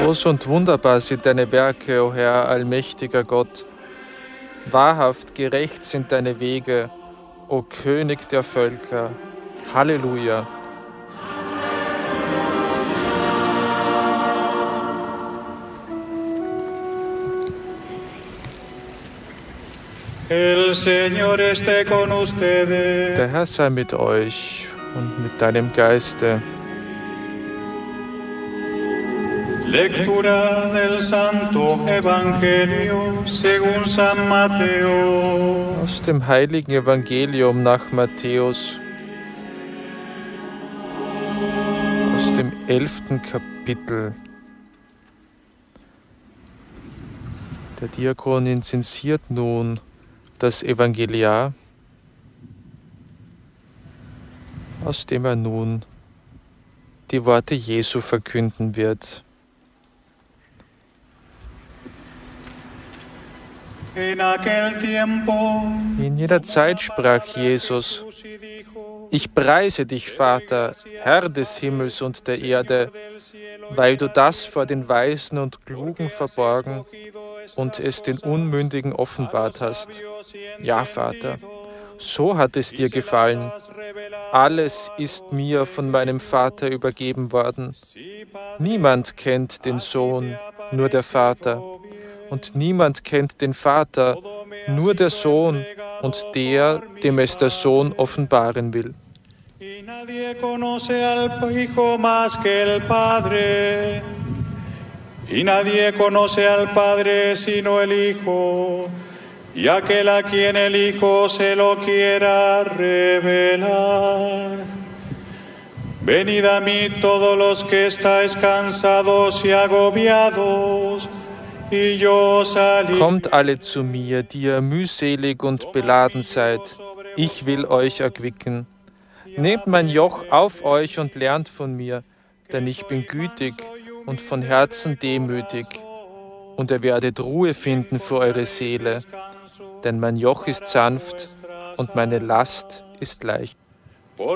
Groß und wunderbar sind deine Werke, o Herr, allmächtiger Gott. Wahrhaft gerecht sind deine Wege, o König der Völker. Halleluja. El Señor esté con ustedes. Der Herr sei mit euch und mit deinem Geiste. Lectura del Santo Evangelio según San Mateo. Aus dem heiligen Evangelium nach Matthäus, aus dem 11. Kapitel. Der Diakon inzensiert nun das Evangeliar, aus dem er nun die Worte Jesu verkünden wird. In jener Zeit sprach Jesus: Ich preise dich, Vater, Herr des Himmels und der Erde, weil du das vor den Weisen und Klugen verborgen und es den Unmündigen offenbart hast. Ja, Vater, so hat es dir gefallen. Alles ist mir von meinem Vater übergeben worden. Niemand kennt den Sohn, nur der Vater. Und niemand kennt den Vater, nur der Sohn und der, dem es der Sohn offenbaren will. Y nadie conoce al Hijo más que el Padre. Y nadie conoce al Padre sino el Hijo, y aquel a quien el Hijo se lo quiera revelar. Venid a mí todos los que estáis cansados y agobiados, y yo os aliviaré. Kommt alle zu mir, die ihr mühselig und beladen seid, ich will euch erquicken. Nehmt mein Joch auf euch und lernt von mir, denn ich bin gütig und von Herzen demütig, und ihr werdet Ruhe finden für eure Seele, denn mein Joch ist sanft und meine Last ist leicht.